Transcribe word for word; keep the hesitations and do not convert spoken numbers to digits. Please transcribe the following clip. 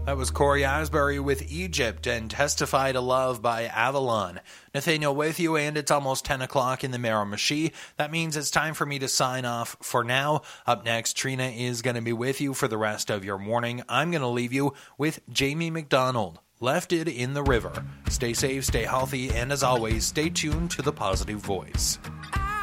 That was Corey Asbury with Egypt and Testify to Love by Avalon. Nathaniel with you, and it's almost ten o'clock in the Miramichi. That means it's time for me to sign off for now. Up next, Trina is going to be with you for the rest of your morning. I'm going to leave you with Jamie McDonald, Left It in the River. Stay safe, stay healthy, and as always, stay tuned to The Positive Voice.